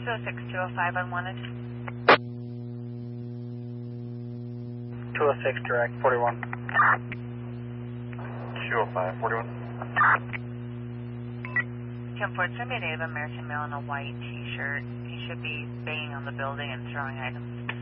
206-205 unwanted. 206 direct, 41. 205, 41. 10-4, send me a Native American male in a white t-shirt. He should be banging on the building and throwing items.